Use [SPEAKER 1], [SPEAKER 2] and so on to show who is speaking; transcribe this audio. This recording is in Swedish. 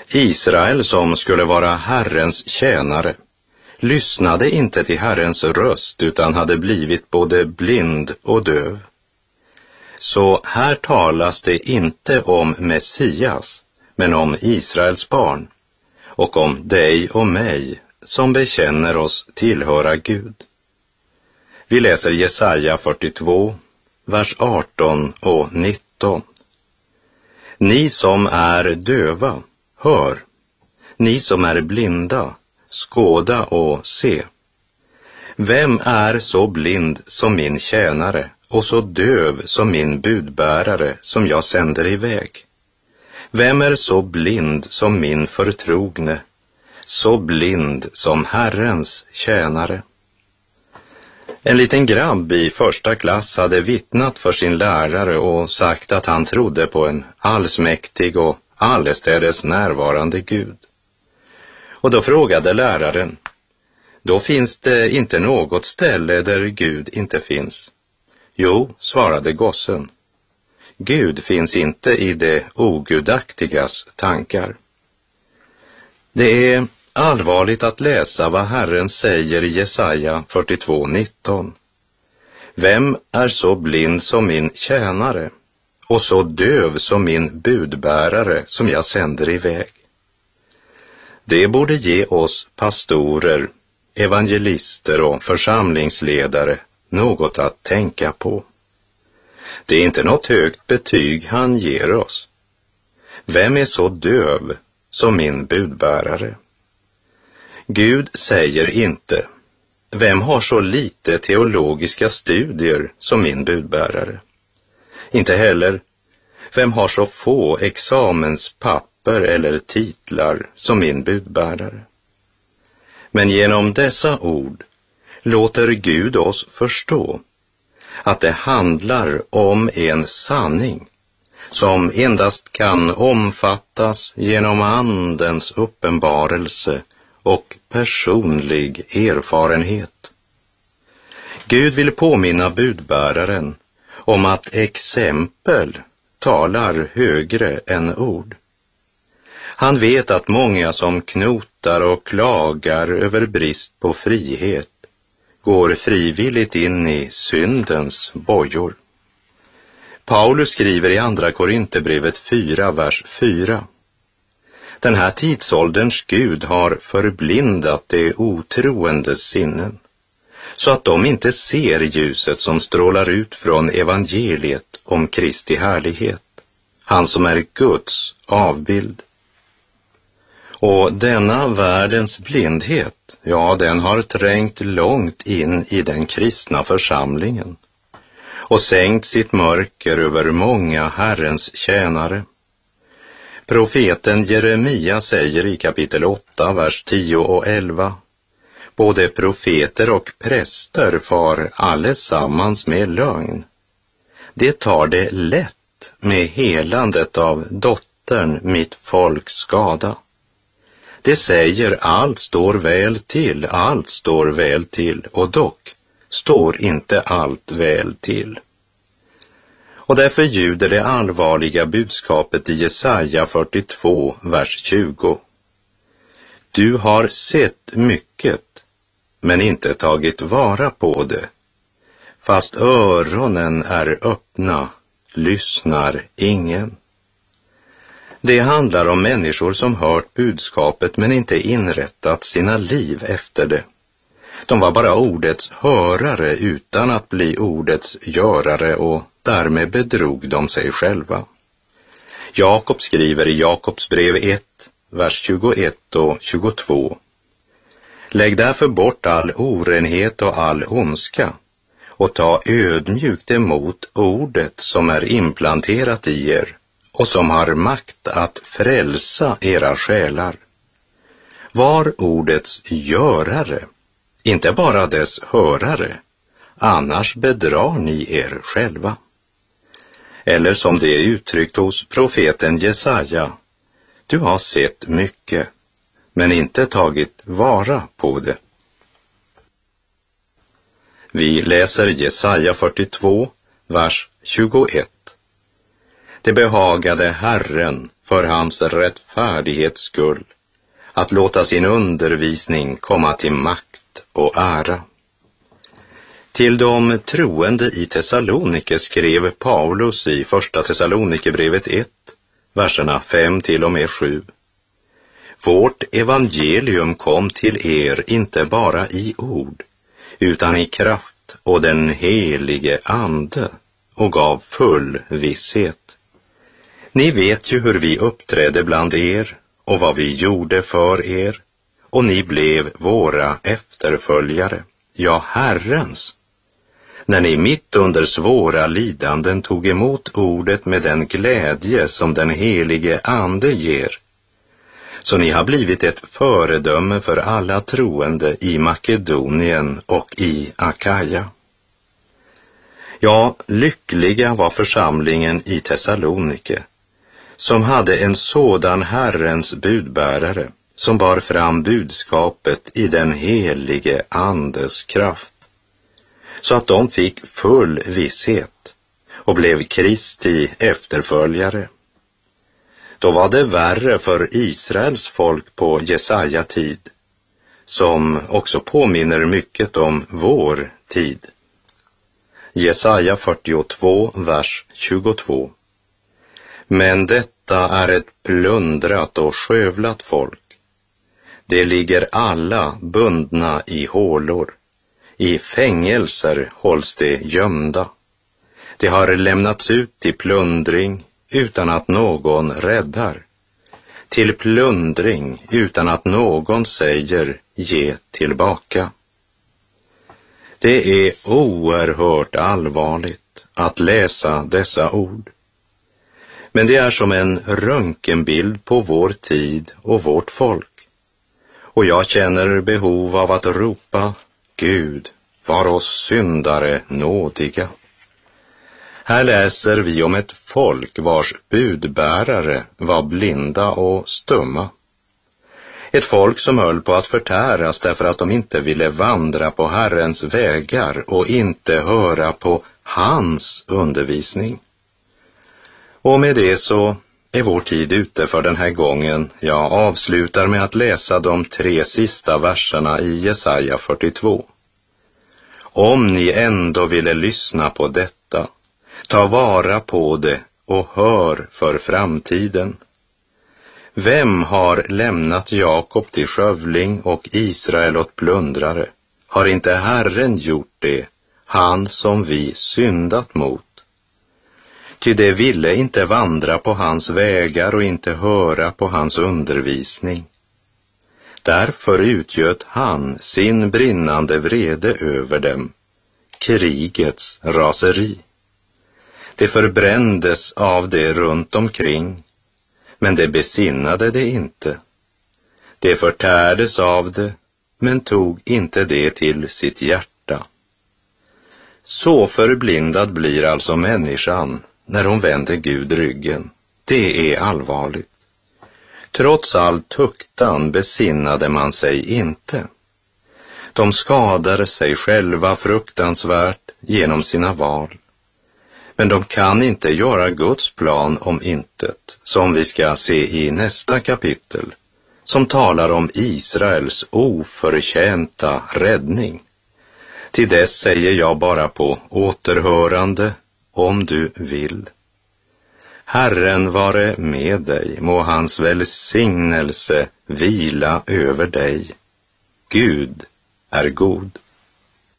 [SPEAKER 1] Israel, som skulle vara Herrens tjänare, lyssnade inte till Herrens röst utan hade blivit både blind och döv. Så här talas det inte om Messias, men om Israels barn och om dig och mig som bekänner oss tillhöra Gud. Vi läser Jesaja 42, vers 18 och 19. Ni som är döva, hör. Ni som är blinda, skåda och se. Vem är så blind som min tjänare och så döv som min budbärare som jag sänder iväg? Vem är så blind som min förtrogne, så blind som Herrens tjänare? En liten grabb i första klass hade vittnat för sin lärare och sagt att han trodde på en allsmäktig och allestädes närvarande Gud. Och då frågade läraren: då finns det inte något ställe där Gud inte finns? Jo, svarade gossen. Gud finns inte i det ogudaktigas tankar. Det är allvarligt att läsa vad Herren säger i Jesaja 42:19. Vem är så blind som min tjänare och så döv som min budbärare som jag sänder iväg? Det borde ge oss pastorer, evangelister och församlingsledare något att tänka på. Det är inte något högt betyg han ger oss. Vem är så döv som min budbärare? Gud säger inte: vem har så lite teologiska studier som min budbärare? Inte heller: vem har så få examenspapper eller titlar som min budbärare? Men genom dessa ord låter Gud oss förstå att det handlar om en sanning som endast kan omfattas genom Andens uppenbarelse och personlig erfarenhet. Gud vill påminna budbäraren om att exempel talar högre än ord. Han vet att många som knotar och klagar över brist på frihet går frivilligt in i syndens bojor. Paulus skriver i andra Korinthierbrevet 4, vers 4. Den här tidsålderns Gud har förblindat de otroendes sinnen, så att de inte ser ljuset som strålar ut från evangeliet om Kristi härlighet, han som är Guds avbild. Och denna världens blindhet, ja, den har trängt långt in i den kristna församlingen och sänkt sitt mörker över många Herrens tjänare. Profeten Jeremia säger i kapitel 8, vers 10 och 11: både profeter och präster far allesammans med lögn. Det tar det lätt med helandet av dottern mitt folks skada. Det säger allt står väl till, och dock står inte allt väl till. Och därför ljuder det allvarliga budskapet i Jesaja 42, vers 20. Du har sett mycket, men inte tagit vara på det. Fast öronen är öppna, lyssnar ingen. Det handlar om människor som hört budskapet men inte inrättat sina liv efter det. De var bara ordets hörare utan att bli ordets görare, och därmed bedrog de sig själva. Jakob skriver i Jakobs brev 1, vers 21 och 22. Lägg därför bort all orenhet och all ondska och ta ödmjukt emot ordet som är implanterat i er och som har makt att frälsa era själar. Var ordets görare, inte bara dess hörare, annars bedrar ni er själva. Eller som det är uttryckt hos profeten Jesaja: du har sett mycket, men inte tagit vara på det. Vi läser Jesaja 42, vers 21. Det behagade Herren för hans rättfärdighets skull att låta sin undervisning komma till makt och ära. Till de troende i Thessalonike skrev Paulus i första Thessalonikerbrevet 1, verserna 5 till och med 7. Vårt evangelium kom till er inte bara i ord, utan i kraft och den helige ande, och gav full visshet. Ni vet ju hur vi uppträdde bland er och vad vi gjorde för er, och ni blev våra efterföljare, ja, Herrens, när ni mitt under svåra lidanden tog emot ordet med den glädje som den helige ande ger. Så ni har blivit ett föredöme för alla troende i Makedonien och i Akaja. Ja, lyckliga var församlingen i Thessalonike, som hade en sådan Herrens budbärare som bar fram budskapet i den helige andes kraft, så att de fick full visshet och blev Kristi efterföljare. Då var det värre för Israels folk på Jesaja tid, som också påminner mycket om vår tid. Jesaja 42, vers 22. Men detta är ett plundrat och skövlat folk. Det ligger alla bundna i hålor. I fängelser hålls de gömda. De har lämnats ut till plundring utan att någon räddar. Till plundring utan att någon säger ge tillbaka. Det är oerhört allvarligt att läsa dessa ord. Men det är som en röntgenbild på vår tid och vårt folk. Och jag känner behov av att ropa: Gud, var oss syndare nådiga. Här läser vi om ett folk vars budbärare var blinda och stumma. Ett folk som höll på att förtäras därför att de inte ville vandra på Herrens vägar och inte höra på hans undervisning. Och med det så är vår tid ute för den här gången. Jag avslutar med att läsa de 3 sista verserna i Jesaja 42. Om ni ändå ville lyssna på detta, ta vara på det och hör för framtiden. Vem har lämnat Jakob till skövling och Israel åt plundrare? Har inte Herren gjort det, han som vi syndat mot? Ty de ville inte vandra på hans vägar och inte höra på hans undervisning. Därför utgöt han sin brinnande vrede över dem, krigets raseri. Det förbrändes av det runt omkring, men det besinnade det inte. Det förtärdes av det, men tog inte det till sitt hjärta. Så förblindad blir alltså människan när hon vänder Gud ryggen. Det är allvarligt. Trots all tuktan besinnade man sig inte. De skadar sig själva fruktansvärt genom sina val. Men de kan inte göra Guds plan om intet, som vi ska se i nästa kapitel, som talar om Israels oförtjänta räddning. Till dess säger jag bara på återhörande, om du vill. Herren vare med dig, må hans välsignelse vila över dig. Gud är god.